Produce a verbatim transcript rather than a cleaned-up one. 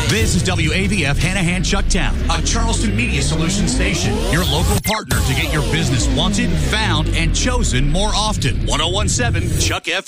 This is W A V F Hanahan Chucktown, a Charleston Media Solutions station. Your local partner to get your business wanted, found, and chosen more often. ten seventeen Chuck F M.